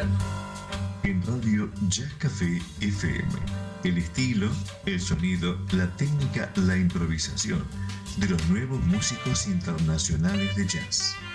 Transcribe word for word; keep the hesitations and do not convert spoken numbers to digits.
música. En Radio Jazz Café F M, el estilo, el sonido, la técnica, la improvisación de los nuevos músicos internacionales de jazz.